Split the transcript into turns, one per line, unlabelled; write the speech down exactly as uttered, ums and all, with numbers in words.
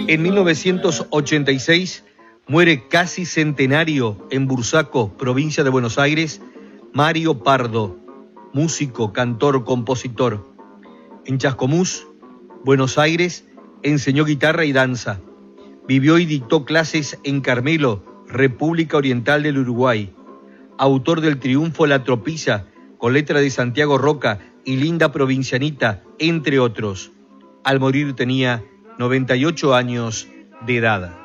En mil novecientos ochenta y seis muere casi centenario en Bursaco, provincia de Buenos Aires, Mario Pardo, músico, cantor, compositor. En Chascomús, Buenos Aires, enseñó guitarra y danza. Vivió y dictó clases en Carmelo, República Oriental del Uruguay. Autor del Triunfo La Tropilla, con letra de Santiago Roca y Linda Provincianita, entre otros. Al morir tenía noventa y ocho años de edad.